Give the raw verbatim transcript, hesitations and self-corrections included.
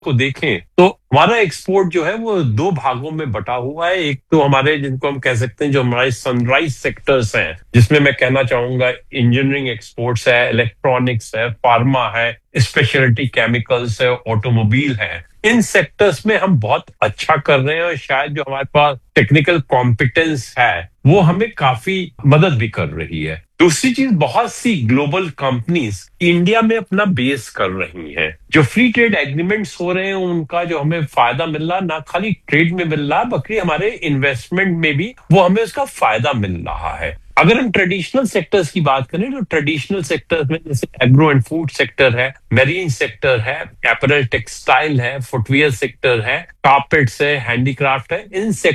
को देखें तो हमारा एक्सपोर्ट जो है वो दो भागों में बटा हुआ है। एक तो हमारे जिनको हम कह सकते हैं जो हमारे सनराइज सेक्टर्स हैं, जिसमें मैं कहना चाहूंगा इंजीनियरिंग एक्सपोर्ट्स है, इलेक्ट्रॉनिक्स है, फार्मा है, स्पेशलिटी केमिकल्स है, ऑटोमोबाइल है। इन सेक्टर्स में हम बहुत अच्छा कर रहे हैं और शायद जो हमारे पास टेक्निकल कॉम्पिटेंस है वो हमें काफी मदद भी कर रही है। दूसरी चीज, बहुत सी ग्लोबल कंपनीज इंडिया में अपना बेस कर रही हैं। जो फ्री ट्रेड एग्रीमेंट्स हो रहे हैं उनका जो हमें फायदा मिल रहा, ना खाली ट्रेड में मिल रहा बल्कि हमारे इन्वेस्टमेंट में भी वो हमें उसका फायदा मिल रहा है। अगर हम ट्रेडिशनल सेक्टर्स की बात करें तो ट्रेडिशनल सेक्टर्स में जैसे एग्रो एंड फूड सेक्टर है, मेरीन सेक्टर है, अपैरल टेक्सटाइल है, फुटवियर सेक्टर है, कारपेट्स है, हैंडीक्राफ्ट है, इन